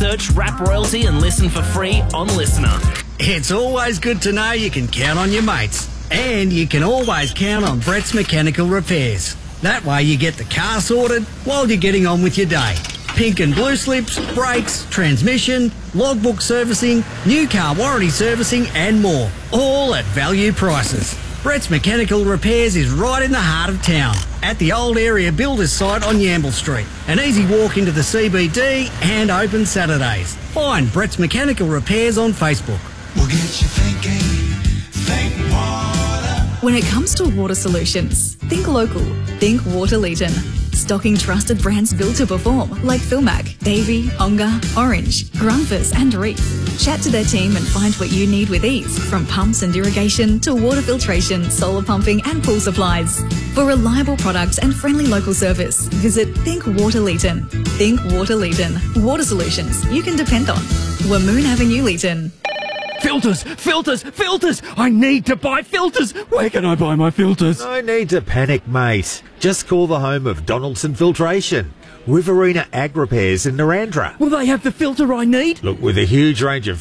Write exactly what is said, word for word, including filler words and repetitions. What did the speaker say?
Search Rap Royalty and listen for free on Listener. It's always good to know you can count on your mates. And you can always count on Brett's Mechanical Repairs. That way you get the car sorted while you're getting on with your day. Pink and blue slips, brakes, transmission, logbook servicing, new car warranty servicing and more. All at value prices. Brett's Mechanical Repairs is right in the heart of town at the old area builders site on Yamble Street. An easy walk into the C B D and open Saturdays. Find Brett's Mechanical Repairs on Facebook. We'll get you thinking, think water. When it comes to water solutions, think local, think Waterleaton. Stocking trusted brands built to perform like Filmac, Davey, Onga, Orange, Grundfos and Reef. Chat to their team and find what you need with ease, from pumps and irrigation to water filtration, solar pumping and pool supplies. For reliable products and friendly local service, visit Think Waterleaton. Think Waterleaton. Water solutions you can depend on. Wamoon Avenue, Leeton. Filters, filters, filters! I need to buy filters! Where can I buy my filters? No need to panic, mate. Just call the home of Donaldson Filtration. Riverina Ag Repairs in Narandra. Will they have the filter I need? Look, with a huge range of